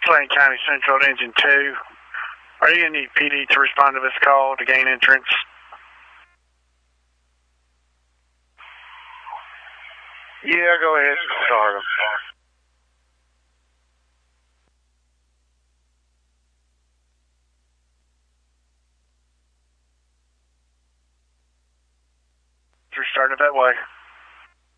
Lane County Central to Engine 2. Are you going to need PD to respond to this call to gain entrance? Yeah, go ahead. Start 'em. Restart it that way.